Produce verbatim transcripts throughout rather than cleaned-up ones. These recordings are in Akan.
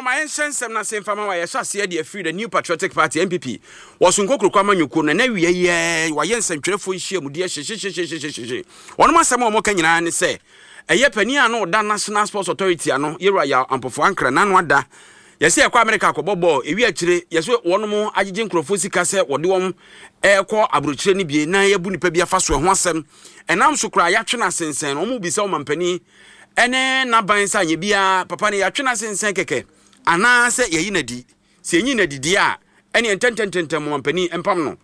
my sensem na same fama wa yesa se de free the New Patriotic Party N P P was nkokro kwa manyuko na na wie ye wa yensen twerefo hia mu de hyehyehyehyehye wono masem o mo ka nyina ne se eye pani ano da National Sports Authority ano yera ya ampofo ankra na no ada yesi ekwa America akobobọ ewi akire yesi wono mo agege nkrofo sika se wode wom ekọ abrochire ni bie na yabu nipa bia fa so ho asem enam so kra ya twena sensen no mo bi se o mampani ene na ban sa nye bia papa ne ya twena sensen keke ana se yeyi na di se enyi na didi a ene ententententem mampani empam no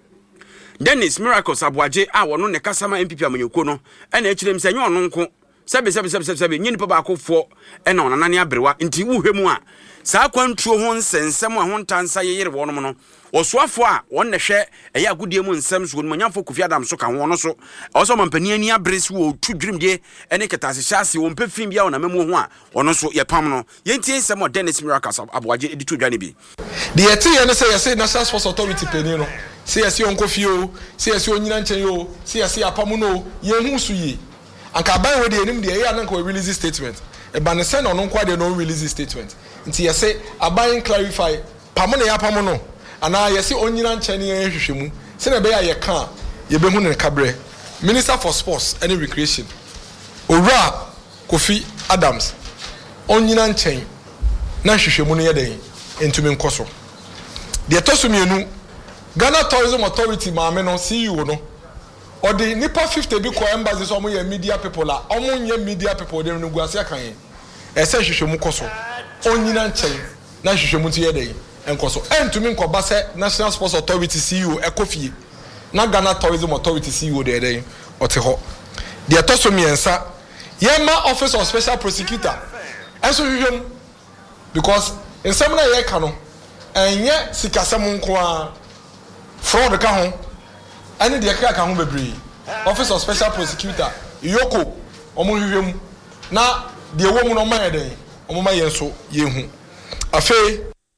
Dennis Miracles Abuaje a wono ne kasama M P P amanyoko no ene akirem se nye ono nko sebe sebe sebe sebe nyi nipa ba akofo ena onana ne abrewa nti wuhwemu a saa kwantuo ho nsensem a ho ntansa yeyere wonom no osoafo a wonne hwe eya agudie mu nsem so manyamfo Kofi Adam so ka ho no so oso mampani ani abresi wo tudwrimde ene ketase hyase wo mpefim bia wona memu ho a ono so ye pam no yentie nsem o Dennis Miracles Abuaje edi to dwane bi de yete ye ne say ye National Sports Authority peni no say ye on Kofi o say ye onyina nchen yo say ye apam no ye hu su yi anka ban we de enim de ye anka we release statement e ba ne say no no kwa de no release statement nti ye say aban clarify pam no ya pam no ana ye say onyina nchen ye hwehwemu se na be ya ye ka ye be hu ne kabre Minister for Sports and Recreation Owura Kofi Adams onyina nchen na hwehwemu no ye den entumi nkoso de tosumienu Ghana Tourism Authority maame no C E O no or the nipa fifty bi ko embassy so mo ye media people la omo nye media people dem no guase akan e se hwehwemu koso onyina nchen na hwehwemu ti ye den enkoso entumi nkoba se National Sports Authority C E O ekofie na Ghana Tourism Authority C E O de den ote ho de tosumiensa yema Office of Special Prosecutor enso hwehwemu because in some na ye ka no enye sikasem nko a fraud ka ho ani de ka ka ho bebre Office of Special Prosecutor yoko omo hwehwem na de wo mu no ma yeden omo ma yenso yehu afi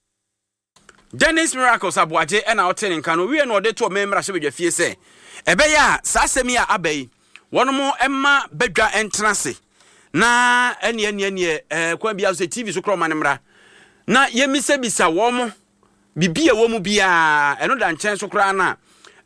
Dennis Miracles Abuaje ena otene nka no wie no de to memra hye bedwafie se ebe ya sasemi a abai wono mo emma bedwa entrance na ene ene ene eh kwa bia so T V so kroma ne mra na yemise bisa wo mo bibia wo mu bia eno da nchen so kra na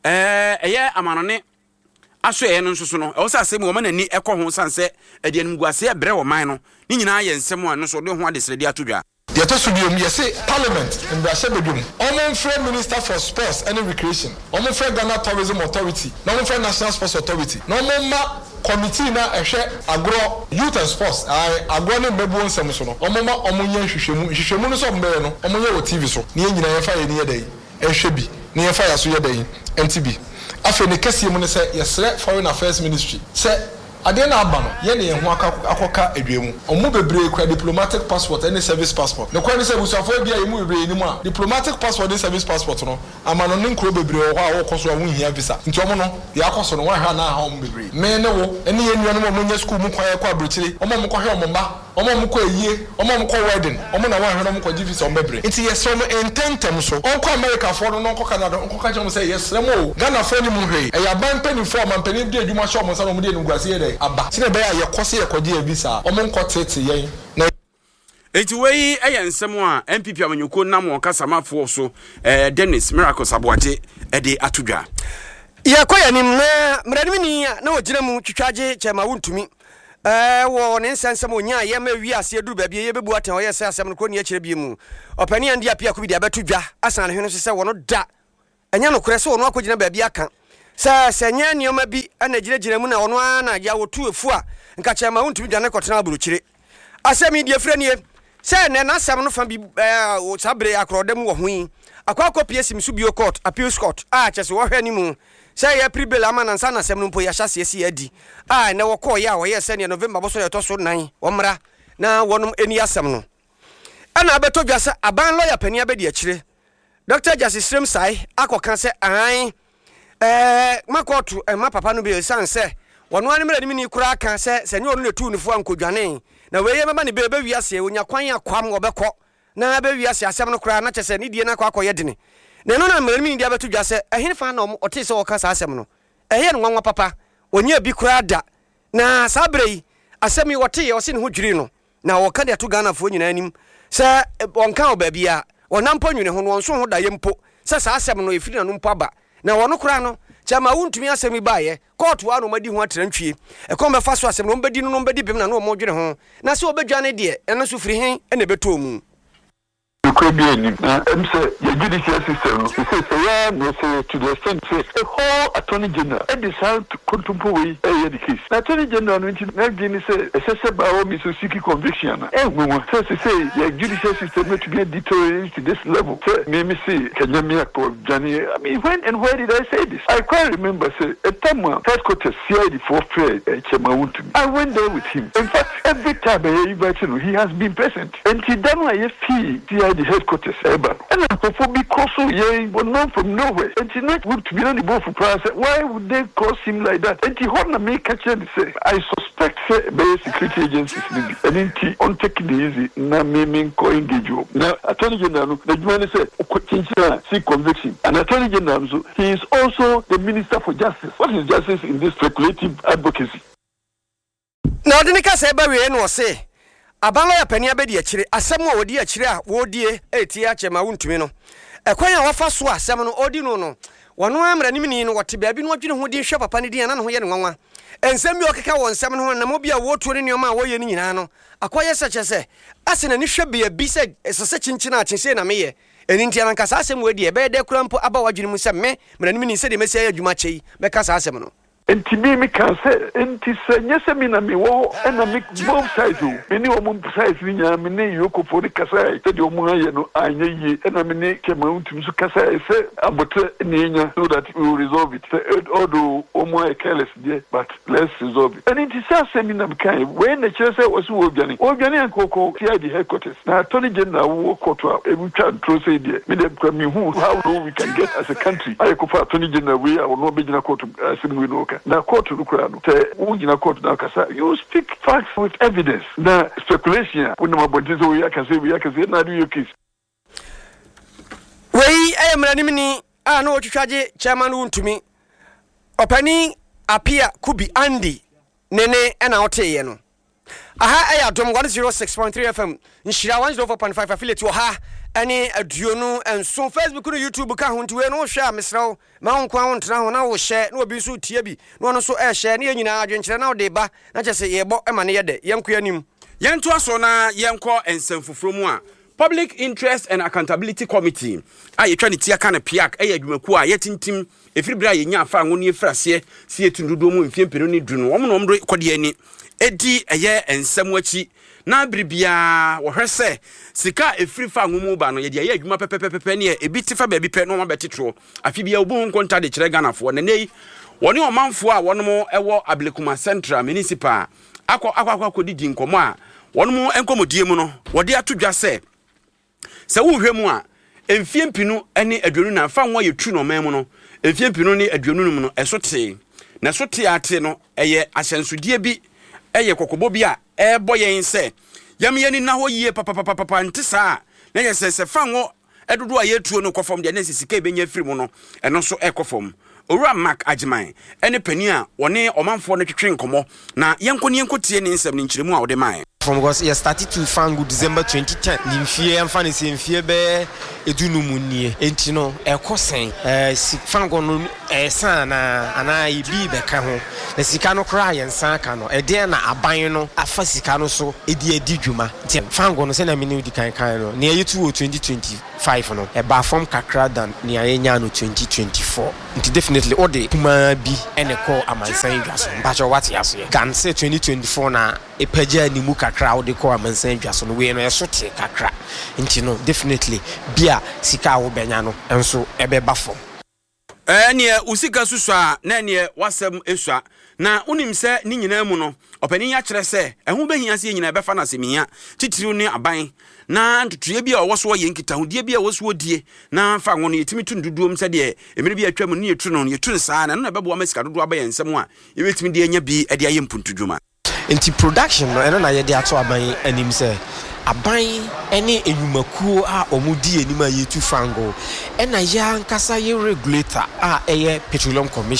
eh eye amanone aso eye no nsoso no e wo sa asem wo manani ekọ ho sanse e de animguase e bre wo man no ni nyina ye nsem a no so de ho adesrede atodwa de to so biom ye say parliament in Brashe bedum omon free Minister for Sports and Recreation omon free Ghana Tourism Authority na omon free National Sports Authority na omon ma committee na ehwe agro youth and sports ai agro ne bebu nsem so no omon ma omon ye hwehwemu hwehwemu no so mbe no omon ye wo T V so ne nyina ye fa ye ne ye dai ehwe bi ne ye fa ya so ye dai N T B afi ne kase mu ne se yesre Foreign Affairs Ministry se ade na aba no ye ne ye ho akoka adwemu omu bebre kwa diplomatic passport and service passport ne kwa ne se busafo bia ye mu bebre ni mu a diplomatic passport and service passport no amano ne nkro bebre ho a wo koso a wo hia visa nti omo no ya koso no wa ha na ha omu bebre me ne wo ene ye nuano mo nya school mu kwa ye kwa abrochire omo mo kwa he omo mba omo mo kwa yie omo mo kwa wedding omo na wa he no mo kwa visa omo bebre nti ye so mo intentem so on kwa America for no kwa Canada on kwa ka mo say yes remo Ghana for ni mu hwe e ya ban pani for man pani de adwuma sho mo sa no mo de nguase aba sine be ya yekose yekodi e visa omo nkotete yen na eti wei eye nsem a M P P amanyoko nam won kasamafo so eh Dennis Miracles Abuaje e de atodwa ye koyanim na mradimi ni na ogina mu twitwaje chema wontumi eh wo ne nsensem onya ye ma wi ase duru ba bia ye bebu atan oye se asem no ko ne akire bi mu opani ande apia ko bi dia betodwa asan hwene so se wono da enya no kore se wono akogina ba bia kan sa senya nioma bi ana giragina mu na wono ana ya wotu efu a nka chema wontumi dwane kotena aburuchire asemi die franie se ne na asem no fa bi o sabre akrodem wo hui akwa kopie sim su bio court appeals court a chese wo hwani mu se ya pribel amana nsa na asem no mpo ya hyase esi adi a ne wo ko ya wo ye se ne November bo so ye to so nan wo mra na wonom eni asem no ana abetodwa se aban lawyer pani abedi akire Doctor Justice Srem Sai akoka se an eh makotu eh ma papa no be sanse wono ane mra ni kura kan se se nyo no letu nifo ankodwane na weye mama ne be be wiase onya kwan akwam obekọ na be wiase asem no kura na chese ni die na kwa akoye dene na no na mra ni dia betodwa se ehine fa na ote se woka sa asem no ehye no nwanwa papa onya bi kura da na sabrei asemi wote ye ose ne ho dwiri no na wɔka de to Ghana fo nyina anim sɛ wɔnka obabia wɔnam po nwene ho no wɔnso ho da yempo sɛ saa asɛm no efiri na no mpo aba na wɔno kora no chama wontumi asɛm baaye court wa no madi ho atrantwie e kom be fa so asɛm no mbedi no mbedi bim na no mo dwene ho na sɛ obedwane de ɛno so firi hen ɛna beto mu Ukrainian, I'm saying the judicial system. He says, yeah, no, say to the extent, say the whole attorney general. I decide to contemplate a case. The attorney general, when he say, assessor by all means, seeking conviction. And we want to say the judicial system to get deteriorated to this level. Say, maybe say, can you make for Johnny? I mean, when and where did I say this? I quite remember, say, a time when headquarters C I D for fair, I went there with him. In fact, every time I invite him, he has been present. And he done my F P, the headquarters, Eba. And before be cross, yeah, but not from nowhere. And he not would to be on the board for price. Why would they cross him like that? And he want to make a chance. Say, I suspect say, by security agencies, and then he on taking the easy, na me co engage you. Now, Attorney General, the man said, see conviction. And Attorney General, he is also the Minister for Justice. What is justice in this speculative advocacy? Now, the Nika say, Barry, and was say. Abala ya pania be de akire asem a wodi akire a wodie eti ache ma wuntumi no ekwan a wafa so asem no odi no no wono amra nim ni no wote baabi no odwene ho di hwe papa ne di na no ho ye ne nwanwa ensem bi okeka won nsem no ho na mo bia wotuo ne nyoma a woye ne nyina no akoye seche se ase na ne hwe bia bi se sese chinchina ache na meye eni ntia na nkasa asem wodi e be de kurampo aba wadwene mu se me mra nim ni se de mesia adwuma chei be kasa asem no enti me me kan say enti se nyese me na me wo na me both sides o me ni o mo sides ni nya me ne yoko for the kasa e de o mo aye no anya yi na me ne kema untum so kasa e se abotre ni nya so that we will resolve it although o mo e careless there but let's resolve it and enti say say me na me kan when the chair say was wo obiane obiane ankoko ti the headquarters na attorney general wo court e bu twa tro say there me dem kwa me who how do we can get as a country I ko for attorney general we are no be gina court asim we no na court no kura no te ugina court na kasa you speak facts with evidence na speculation when my body so we can say we can say na do your case we I am running ni ah no twitwaje chairman wuntumi opani apia kubi Andy nene na oteye no aha aya dom one oh six point three F M nshira one oh four point five affiliate wo ha ani aduonu enso Facebook no YouTube ka ho ntiwe no hwe amesraw ma ho kwa ho ntena ho na wo hye na obi so tie bi no no so e hye na yenyina adwenkyere na wo de ba na kyese yebo e ma ne yede yenko anim yento aso na yenko ensem foforo mu a Public Interest and Accountability Committee a yetwa ne tia ka na piak e yadwumaku a yetintim efiri bra yenya afa ngo ne efrase si etundudo mu mfiempenu ne du no wo no mdo kode ani edi eye ensem wachi na bribia wo hwese sika efiri fa ngomu ba no ye de adwuma pepepepe ne ebi tifa ba bi pe no ma betetro afi bia obu nkonta de kire Ghana fo ne nei woni omanfo a wono ewo Ablekuma Central Municipal akọ akọ akọ didi nkomo a wono enkomodie mu no wode atodwa se se wo hwemu a emfiempinu ene aduonu na fa nwa ye tu no man mu no emfiempinu ne aduonu mu no esote na sote ate no eye ahyensodie bi eye kokobo bi a ebo yen se yam yeni na ho yie papa papa papa ntisa na ye se se fa nwo edodo a yetuo no kofom de na sisika ebenya firi mu no eno so ekofom Owura Mark Ajiman ene pani a wone omanfo no twetwe nkomo na yenko ne yenko tie ne nsem ne nkyiremu a wode man from because you started to fan good December twenty ten ni mfie amfa ne se mfie be edunu mu nie enti no ekosen eh fango no eh sana ana ibi be ka ho na sika no kra yensan ka no ede na aban no afa sika no so edi edi dwuma enti fango no se na mini udi kan kan no ne yetu twenty twenty-five no e ba form kakra dan ne ayenya no twenty twenty-four enti definitely all the kuma bi ene ko amansan dwaso mpacho what yaso gan say twenty twenty-four na e paja ni mu kakra wo de ko amansan dwaso no we no yesote kakra enti no definitely bia sika wo benya no enso ebe ba fom eh ne usika susu a na ne wasem esua na unim se ni nyina mu no opani ya kire se ehu behia se nyina be fa na semia titiriu ne aban na ntutuye bia wo so ye nkita hodie bia wo so die na fa ngo no yetimi tunduduom se de emire bia atwa mu ne yetu no yetu nsa na na bebo amasika dodo aba yensem a yebetimi de anya bi ade aye mpuntudwuma enti production no eno na ye de ato aban anim se aban ene enyumakuo a omudi enima yetu fango ena ya nkasa ye regulator a eye petroleum commission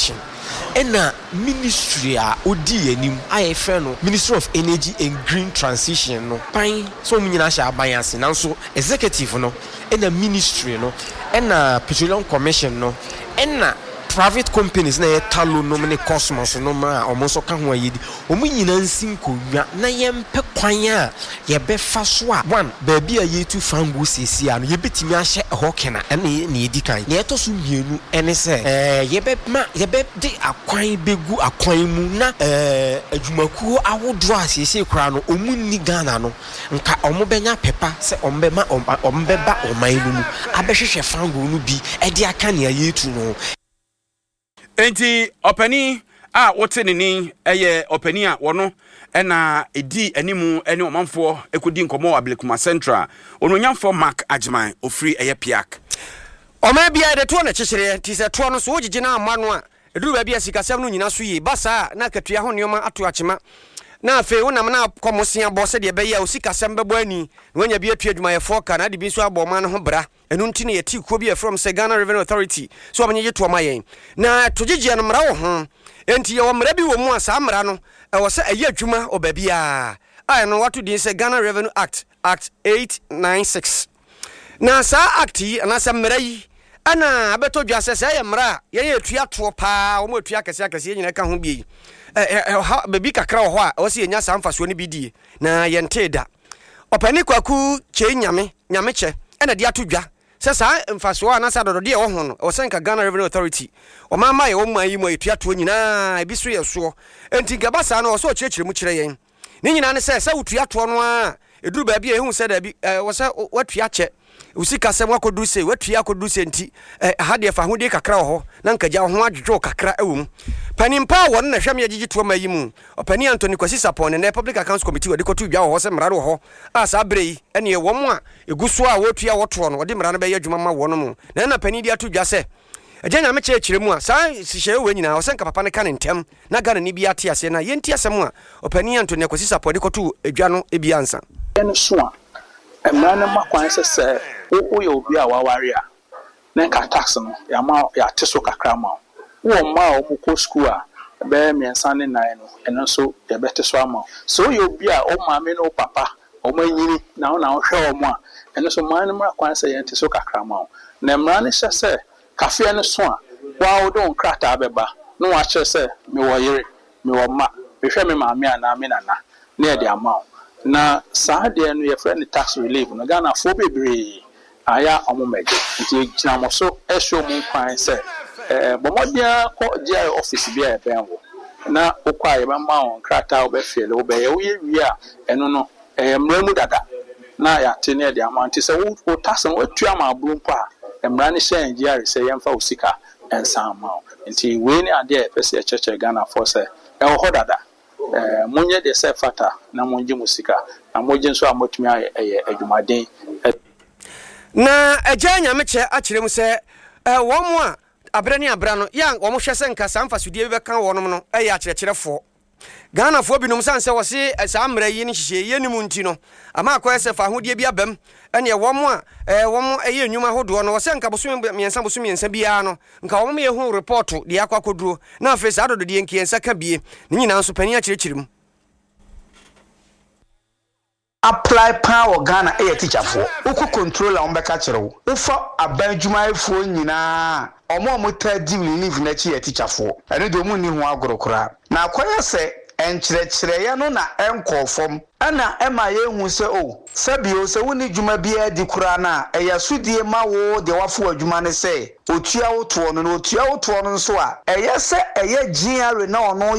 ɛna ministry a odi anim ayɛ fɛ no Ministry of Energy and Green Transition no pan so mu nyina hyɛ aban ase nanso executive no ɛna ministry no ɛna Petroleum Commission no ɛna private companies na yɛ talo no ne Cosmos no ma ɔmo so ka ho ayedi ɔmo nyina nsin konwa na yɛmpɛ kwan a yɛbɛfa so a one baabi a yɛtu fango sesi a no yɛbɛtumi ahyɛ ɛhɔ kena ɛna ne yɛdi kan na yɛtɔ so mienu ɛne sɛ ɛɛ yɛbɛma yɛbɛde akwan bɛgu akwan mu na ɛɛ adwumakuo ahodoɔ a siesie koraa no ɔmo ni Ghana no nka ɔmo bɛnya pepa sɛ ɔmo bɛma ɔmo bɛba ɔman no mu abɛhwehwɛ fango no bi ɛde aka nea yɛtu no. Enti opani a wote ne ni eye opani a wono ena edi animu ene omanfo ekodi nkomo Ablekuma Central ononyamfo Mark Agyeman ofri eye piak Oma bia de to na kyekere ti se to no so wogige na ama no a eduru ba bia sikasɛm no nyina so yi basa na katua ho nneoma ato akyema na afe wonam na komosia bo se de be ya osikasɛm bɛbɔ ani wonya bi atua adwumayɛfo ka na de bi so abɔ ma no ho bra enu nti ne yɛti kuo bi from se Ghana Revenue Authority so amenye ye to ma yɛn na togigye no mra wo ho enti ye wo mra bi wo mu a saa mra no ɛwɔ se ɛyɛ adwuma obabia a no wato din se Ghana Revenue Act Act eight ninety-six na saa act yi ana se mra yi ana abeto dwa se se ɛyɛ mra ye ye tua to pa wo mu tua kɛse akɛse nyina ka ho bi eh baby kakra wo ho a wo se nya saa mfaso ne bi die na yɛnte da opani kwaku che nyame nyame che ɛna de ato dwa se saa mfaso a na sa dodo de wo ho no wo se nka Ghana Revenue Authority o ma ma ye wo ma yi mo etua to nyina ebi so ye so enti gaba saa no wo so kyerɛkyerɛ mu kyerɛ yɛn ne nyina ne se se wotua to no a eduru ba bia ehu se da bi wo se watua kyɛ usika se wakodu se watua akodu se nti ha de fa ho de kakra wo ho na nka gya ho adwodwo kakra ewum panimpa won na hwam yagigi to ma yi mu opani Anthony Kwasi Sapon ne Public Accounts Committee wode kotu dwa wo ho se mrare wo ho a sa brei ene wo mu a eguso a wotua woto no wode mrare be yadwuma ma wo no mu na na pani dia to dwa se agenya me kyerɛkyerɛ mu a saa sihye we nyina wo se nka papa ne ka ne ntem na Ghana ni bi ate ase na yenti asɛm a opani Anthony Kwasi Sapon de kotu edwa no ebi ansa ene so a emra ne makwan se se wo yo obi a waware a na ka tax no ya ma ya teso kakra ma wo ma o mu ko school a be miensa ne nine no eno so ya bete so ama so yo obi a o ma me no papa o ma nyini na na o hwe o mu a eno so man ne makwan se ya teso kakra ma na emra ne hye se kafe ne so a wa o don krata beba no wa hye se me wo yere me wo ma me hwe me ma me ana me nana na e de ama na saa de no ye friend tax relief no Ghana fo bebre aya omomeje nti gina mo so e show mo kwan se eh bomodia ko G I office bia e ben wo na okwa ye ba ma on krata wo be fele wo be ye wo ye wi a eno no eh mra mu dada na ya te ne de amount se wo tax no atu ama aburu mpo a mra ne share G I se yemfa usika ensa ma nti we ni ade e pese e cheche Ghana for se e wo ho dada eh munye de se fata na munje musika na munje nso amotumi aye adwumaden na agya nyame kyɛ akyerɛ mu sɛ eh wo mu a abrani abra no ya wo mo hwɛ sɛ nka saa mfasodie bi bɛka wo no no ɛyɛ akyerɛkyerɛfo Ghana fo binom san sɛ wɔse saa mmara yi ne hyehyɛ yɛ nimu nti no ama akɔyɛ sɛ fa ahodie bi abam ɛne wo mu a eh wo mu ɛyɛ nnwuma hodoɔ no wɔsɛ nka bosom miɛnsa bosom miɛnsa biara no nka wo mo yɛ hu report de akɔ akɔduro na afei saa dododie nkiɛnsa ka bie ne nyina nso pani akyerɛkyerɛ mu apply power Ghana e teacher for uku controller on beka kyerɛw ufa abanjumaefo nyina omo omo tadi leave na chi teacher for ene do mu ni ho agorokora na akoya se enkyerɛkyerɛ ya no na enkɔfom ana ema ye hu se o sabio se woni dwuma bia di kura na eya sudie ma wo de wafo adwuma ne se otua wo to no na otua wo to no nso a eye se eye G R na ono